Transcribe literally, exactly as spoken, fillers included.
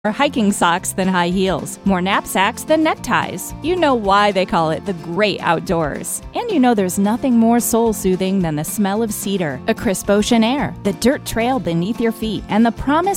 More hiking socks than high heels, more knapsacks than neckties. You know why they call it the great outdoors. And you know there's nothing more soul-soothing than the smell of cedar, a crisp ocean air, the dirt trail beneath your feet, and the promise